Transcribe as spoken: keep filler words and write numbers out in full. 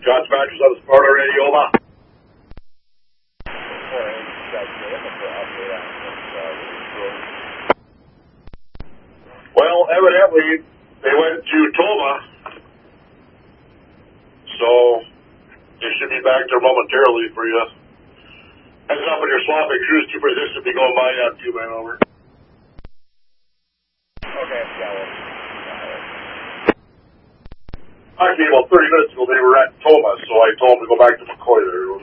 John Smackers on the Sparta Radio, over. Well, evidently, they went to Toma, so they should be back there momentarily for you. Heads up on your swapping cruise to resist be going by that two man over. Okay, got it. Actually, about thirty minutes ago, they were at Toma, so I told them to go back to McCoy there.